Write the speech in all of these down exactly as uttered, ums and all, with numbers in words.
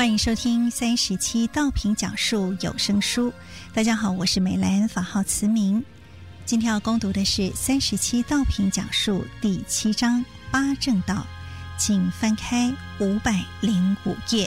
欢迎收听三十七道品讲述有声书。大家好，我是美兰，法号慈明。今天要攻读的是三十七道品讲述第七章八正道，请翻开五百零五页。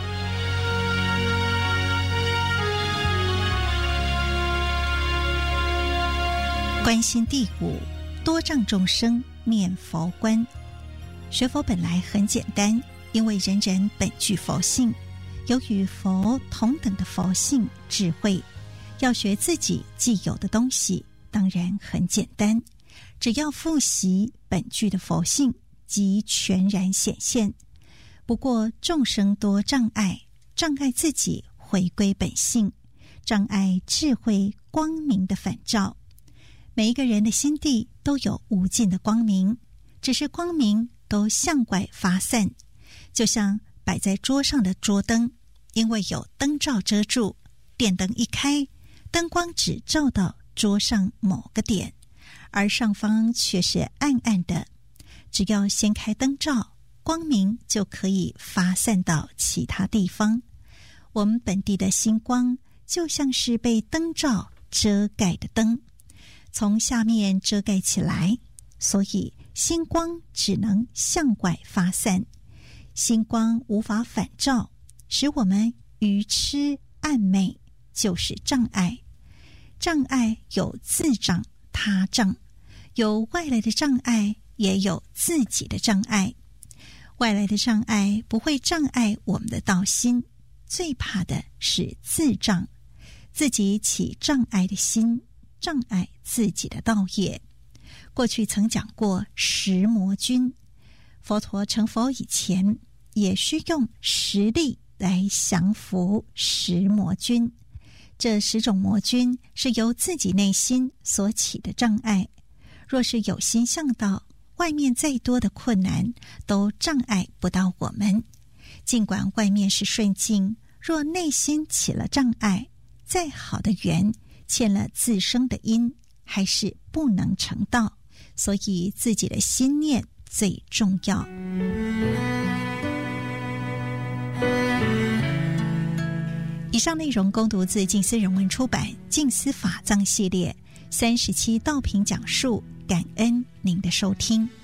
观心第五，多障众生念佛观。学佛本来很简单，因为人人本具佛性，有与佛同等的佛性智慧，要学自己既有的东西当然很简单，只要复习本具的佛性即全然显现。不过众生多障碍，障碍自己回归本性，障碍智慧光明的返照。每一个人的心地都有无尽的光明，只是光明都向外发散，就像摆在桌上的桌灯，因为有灯罩遮住，电灯一开，灯光只照到桌上某个点，而上方却是暗暗的。只要掀开灯罩，光明就可以发散到其他地方。我们本地的星光就像是被灯罩遮盖的灯，从下面遮盖起来，所以星光只能向外发散，星光无法反照，使我们愚痴暗昧，就是障碍。障碍有自障他障，有外来的障碍，也有自己的障碍。外来的障碍不会障碍我们的道心，最怕的是自障，自己起障碍的心，障碍自己的道业。过去曾讲过十魔君，佛陀成佛以前也需用实力来降服十魔君。这十种魔君是由自己内心所起的障碍，若是有心向道，外面再多的困难都障碍不到我们。尽管外面是顺境，若内心起了障碍，再好的缘，欠了自生的因，还是不能成道。所以自己的心念最重要。以上内容恭读自静思人文出版《静思法藏》系列三十七道品讲述，感恩您的收听。